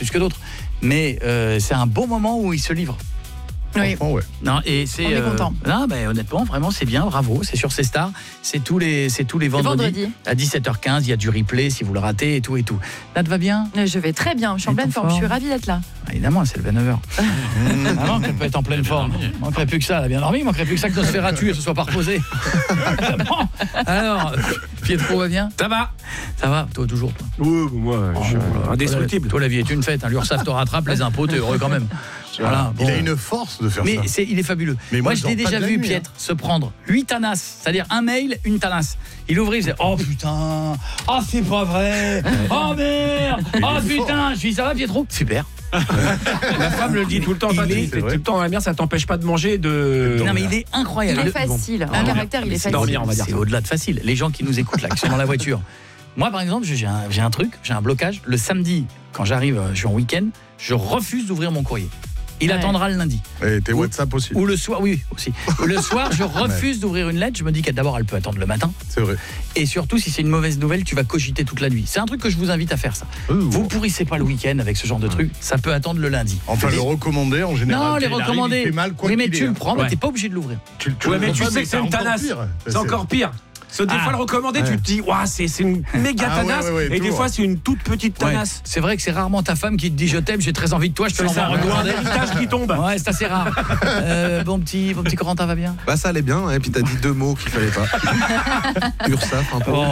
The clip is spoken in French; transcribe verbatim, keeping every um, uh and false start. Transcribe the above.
plus que d'autres. Mais euh, c'est un bon moment où il se livre. Oui. Ouais. Non, et c'est, On est euh, content. Non, ben, honnêtement, vraiment, c'est bien, bravo. C'est sur C-Star. C'est tous les, c'est tous les vendredis. vendredi. À dix-sept heures quinze, il y a du replay si vous le ratez et tout et tout. Là, te va bien? Je vais très bien, je suis en Et pleine ton forme, je suis forme ravie d'être là. Ah, évidemment, c'est le vingt-neuf heures. Ah non, qu'elle peut être en pleine forme. Il manquerait plus que ça, elle a bien dormi. Il manquerait plus que ça que Nosferatu et se soit pas reposé. Bon, alors, Pietro va bien? Ça va. Ça va? Toi, toujours, toi? Oui, moi, je suis Oh, indestructible. Toi, la vie est une fête. Hein. L'URSSAF te rattrape, les impôts, t'es heureux quand même. Voilà, bon. Il a une force de faire Mais ça. c'est, il est fabuleux. Mais moi, moi, je je l'ai dors pas déjà de la vu, nuit, Pietre, se prendre huit tanasses, c'est-à-dire un mail, une tanasse. Il ouvrait, il faisait « Oh putain, oh c'est pas vrai, oh merde, oh putain !» Je lui dis « Ça va, Pietro ?» Super. La femme le dit tout le temps. Il Toi, est- t'es- t'es tout le temps dans la mer, ça t'empêche pas de manger, de. Non, mais il est incroyable. Il est Le- facile, Ah, un non, caractère, il mais est c'est facile. dormir, on va dire C'est ça. au-delà de facile. Les gens qui nous écoutent là, qui sont dans la voiture. Moi, par exemple, j'ai un, j'ai un truc, j'ai un blocage. Le samedi, quand j'arrive, je suis en week-end, je refuse d'ouvrir mon courrier. Il Ouais. attendra le lundi. Et tes Ou- WhatsApp aussi. Ou le soir, oui, aussi. Ou le soir, je refuse d'ouvrir une lettre. Je me dis qu'elle d'abord, elle peut attendre le matin. C'est vrai. Et surtout, si c'est une mauvaise nouvelle, tu vas cogiter toute la nuit. C'est un truc que je vous invite à faire, ça. Vous pourrissez pas le week-end avec ce genre de truc. Ça peut attendre le lundi. Enfin, Les- le recommander en général. Non, les quand il arrive, recommander. il fait mal, quoi Oui, mais qu'il tu ait, le hein. prends, mais Ouais. t'es pas obligé de l'ouvrir. Tu, tu Ouais, le mais prends tu pas, sais que c'est une encore tanasse. pire. C'est encore pire. Parce que des Ah. fois, le recommander, tu te dis, waouh, c'est c'est une méga Ah ouais, tanasse. ouais, ouais, et des toujours. fois, c'est une toute petite Ouais. tanasse. C'est vrai que c'est rarement ta femme qui te dit je t'aime, j'ai très envie de toi, je te C'est l'envoie ça, en ou un recommandé. héritage qui tombe. Ouais, c'est assez rare. Euh, bon petit, bon petit Corentin va bien? Bah ça allait bien, et puis t'as dit deux mots qu'il fallait pas. URSSAF un peu. Bon.